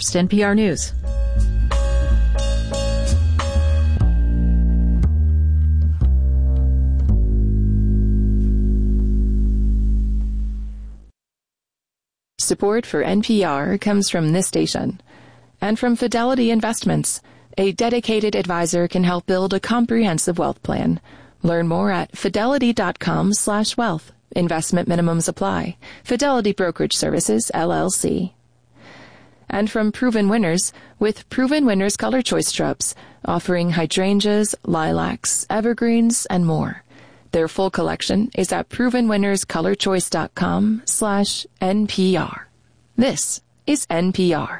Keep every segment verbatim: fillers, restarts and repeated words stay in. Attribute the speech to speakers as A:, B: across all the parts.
A: Next, N P R News. Support for N P R comes from this station and from Fidelity Investments. A dedicated advisor can help build a comprehensive wealth plan. Learn more at fidelity.com slash wealth. Investment minimums apply. Fidelity Brokerage Services, L L C. And from Proven Winners, with Proven Winners Color Choice Shrubs, offering hydrangeas, lilacs, evergreens, and more. Their full collection is at provenwinnerscolorchoice.com slash NPR. This is N P R.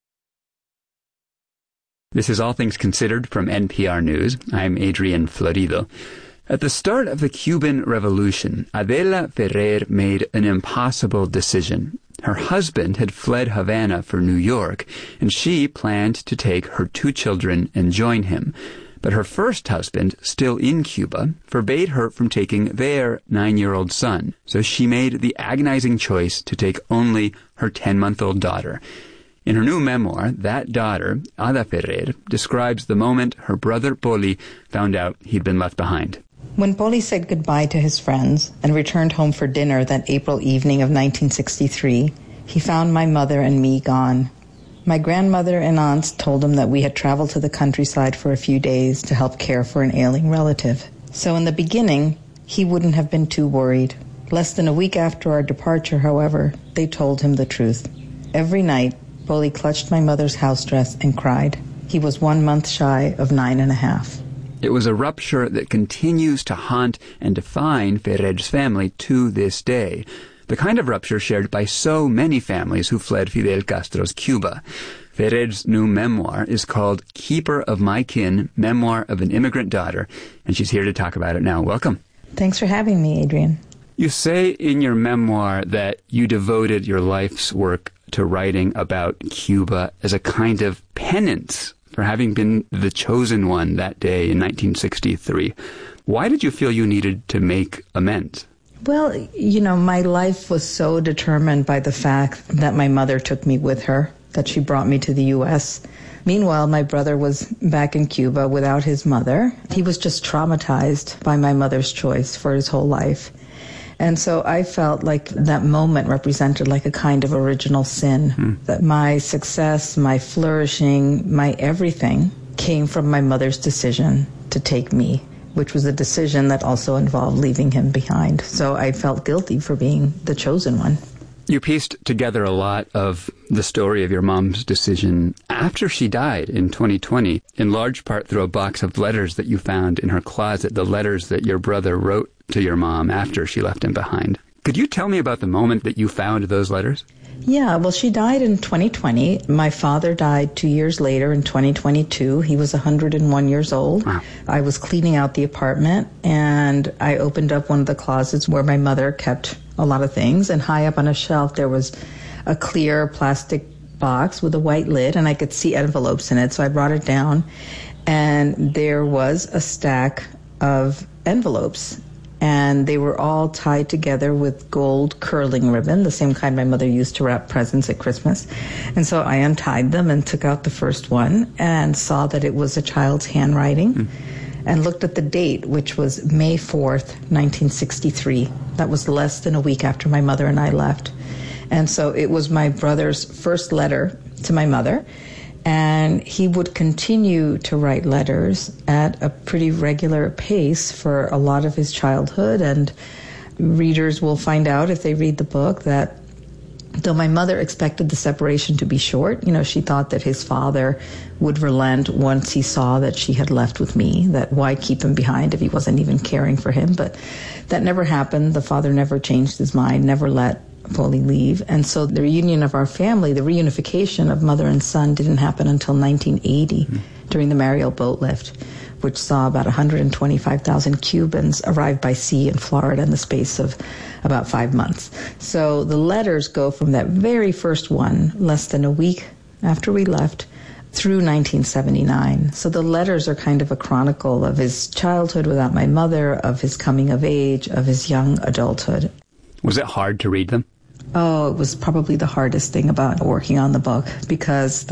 B: This is All Things Considered from N P R News. I'm Adrian Florido. At the start of the Cuban Revolution, Adela Ferrer made an impossible decision. Her husband had fled Havana for New York, and she planned to take her two children and join him. But her first husband, still in Cuba, forbade her from taking their nine-year-old son. So she made the agonizing choice to take only her ten-month-old daughter. In her new memoir, that daughter, Ada Ferrer, describes the moment her brother Poli found out he'd been left behind.
C: When Poli said goodbye to his friends and returned home for dinner that April evening of nineteen sixty-three, he found my mother and me gone. My grandmother and aunts told him that we had traveled to the countryside for a few days to help care for an ailing relative. So in the beginning, he wouldn't have been too worried. Less than a week after our departure, however, they told him the truth. Every night, Poli clutched my mother's house dress and cried. He was one month shy of nine and a half.
B: It was a rupture that continues to haunt and define Ferrer's family to this day. The kind of rupture shared by so many families who fled Fidel Castro's Cuba. Ferrer's new memoir is called Keeper of My Kin, Memoir of an Immigrant Daughter, and she's here to talk about it now. Welcome.
C: Thanks for having me, Adrian.
B: You say in your memoir that you devoted your life's work to writing about Cuba as a kind of penance for having been the chosen one that day in nineteen sixty-three. Why did you feel you needed to make amends?
C: Well, you know, my life was so determined by the fact that my mother took me with her, that she brought me to the U S. Meanwhile, my brother was back in Cuba without his mother. He was just traumatized by my mother's choice for his whole life. And so I felt like that moment represented like a kind of original sin, hmm. that my success, my flourishing, my everything came from my mother's decision to take me, which was a decision that also involved leaving him behind. So I felt guilty for being the chosen one.
B: You pieced together a lot of the story of your mom's decision after she died in twenty twenty, in large part through a box of letters that you found in her closet, the letters that your brother wrote to your mom after she left him behind. Could you tell me about the moment that you found those letters?
C: Yeah, well, she died in twenty twenty. My father died two years later in twenty twenty-two. He was one hundred one years old. Wow. I was cleaning out the apartment, and I opened up one of the closets where my mother kept a lot of things, and high up on a shelf there was a clear plastic box with a white lid, and I could see envelopes in it, so I brought it down, and there was a stack of envelopes. And they were all tied together with gold curling ribbon, the same kind my mother used to wrap presents at Christmas. And so I untied them and took out the first one and saw that it was a child's handwriting mm. and looked at the date, which was May fourth, nineteen sixty-three. That was less than a week after my mother and I left. And so it was my brother's first letter to my mother. And he would continue to write letters at a pretty regular pace for a lot of his childhood. And readers will find out if they read the book that though my mother expected the separation to be short, you know, she thought that his father would relent once he saw that she had left with me, that why keep him behind if he wasn't even caring for him. But that never happened. The father never changed his mind, never let Poli leave. And so the reunion of our family, the reunification of mother and son didn't happen until nineteen eighty mm. during the Mariel boat lift, which saw about one hundred twenty-five thousand Cubans arrive by sea in Florida in the space of about five months. So the letters go from that very first one, less than a week after we left, through nineteen seventy-nine. So the letters are kind of a chronicle of his childhood without my mother, of his coming of age, of his young adulthood.
B: Was it hard to read them?
C: Oh, it was probably the hardest thing about working on the book, because